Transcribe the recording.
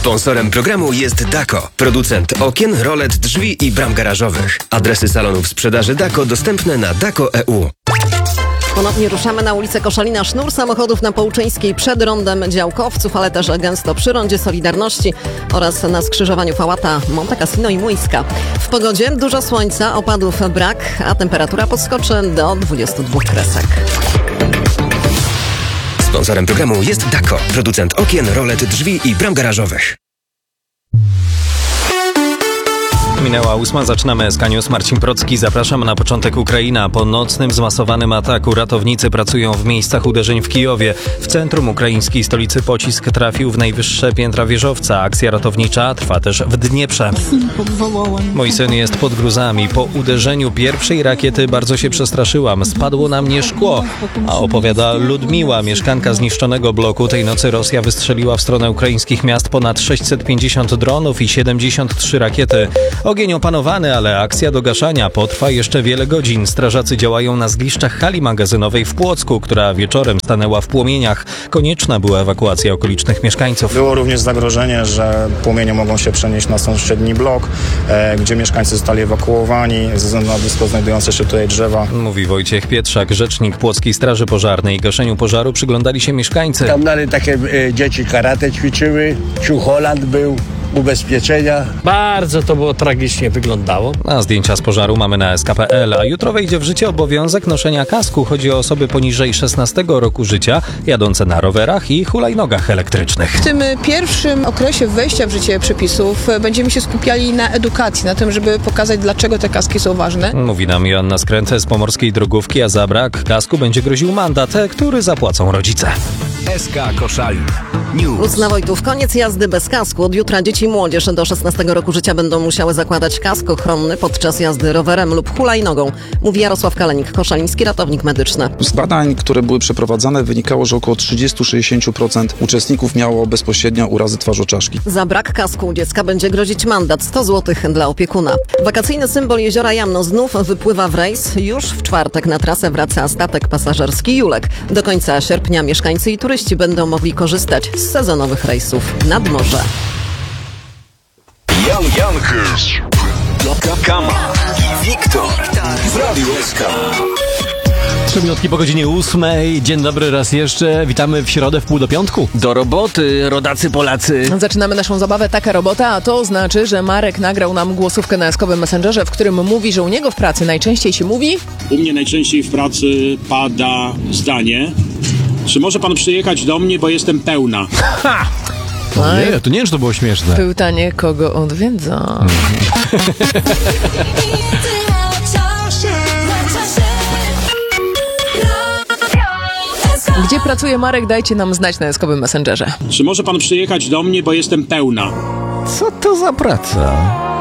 Sponsorem programu jest Dako, producent okien, rolet, drzwi i bram garażowych. Adresy salonów sprzedaży Dako dostępne na dako.eu. Ponownie ruszamy na ulicę Koszalina. Sznur samochodów na Połczyńskiej przed rondem Działkowców, ale też gęsto przy rondzie Solidarności oraz na skrzyżowaniu Fałata, Monte Cassino i Młyńska. W pogodzie dużo słońca, opadów brak, a temperatura podskoczy do 22 kresek. Sponsorem programu jest Dako, producent okien, rolet, drzwi i bram garażowych. Minęła 8, zaczynamy SK News. Marcin Procki, zapraszam na początek. Ukraina. Po nocnym zmasowanym ataku ratownicy pracują w miejscach uderzeń w Kijowie. W centrum ukraińskiej stolicy pocisk trafił w najwyższe piętra wieżowca. Akcja ratownicza trwa też w Dnieprze. Mój syn jest pod gruzami. Po uderzeniu pierwszej rakiety bardzo się przestraszyłam. Spadło na mnie szkło. A opowiada Ludmiła, mieszkanka zniszczonego bloku. Tej nocy Rosja wystrzeliła w stronę ukraińskich miast ponad 650 dronów i 73 rakiety. Ogień opanowany, ale akcja do gaszania potrwa jeszcze wiele godzin. Strażacy działają na zgliszczach hali magazynowej w Płocku, która wieczorem stanęła w płomieniach. Konieczna była ewakuacja okolicznych mieszkańców. Było również zagrożenie, że płomienie mogą się przenieść na sąsiedni blok, gdzie mieszkańcy zostali ewakuowani ze względu na blisko znajdujące się tutaj drzewa. Mówi Wojciech Pietrzak, rzecznik Płockiej Straży Pożarnej. Gaszeniu pożaru przyglądali się mieszkańcy. Tam dalej takie dzieci karate ćwiczyły, Ciucholand był, ubezpieczenia. Bardzo to było tragicznie wyglądało. A zdjęcia z pożaru mamy na sk.pl, a jutro wejdzie w życie obowiązek noszenia kasku. Chodzi o osoby poniżej 16 roku życia, jadące na rowerach i hulajnogach elektrycznych. W tym pierwszym okresie wejścia w życie przepisów będziemy się skupiali na edukacji, na tym, żeby pokazać, dlaczego te kaski są ważne. Mówi nam Joanna Skrętę z Pomorskiej Drogówki, a za brak kasku będzie groził mandat, który zapłacą rodzice. SK Koszalin News. Plus na Wojtów. Koniec jazdy bez kasku. Od jutra dzieci i młodzież do 16 roku życia będą musiały zakładać kask ochronny podczas jazdy rowerem lub hulajnogą. Mówi Jarosław Kalenik, koszaliński ratownik medyczny. Z badań, które były przeprowadzane, wynikało, że około 30-60% uczestników miało bezpośrednio urazy twarzoczaszki. Za brak kasku u dziecka będzie grozić mandat 100 zł dla opiekuna. Wakacyjny symbol jeziora Jamno znów wypływa w rejs. Już w czwartek na trasę wraca statek pasażerski Julek. Do końca sierpnia mieszkańcy i turyści będą mogli korzystać z sezonowych rejsów nad morze. Jan Jankers, Kama i Wiktor w Radiu SK. 3 minutki po godzinie 8. Dzień dobry raz jeszcze. Witamy w środę w pół do piątku. Do roboty, rodacy Polacy. Zaczynamy naszą zabawę Taka Robota, a to znaczy, że Marek nagrał nam głosówkę na eskowym Messengerze, w którym mówi, że u niego w pracy najczęściej się mówi... U mnie najczęściej w pracy pada zdanie: czy może pan przyjechać do mnie, bo jestem pełna. Ha! Nie, to nie wiem, czy to było śmieszne. Pytanie, kogo odwiedza? Gdzie pracuje Marek? Dajcie nam znać na eskowym Messengerze. Czy może pan przyjechać do mnie, bo jestem pełna. Co to za praca?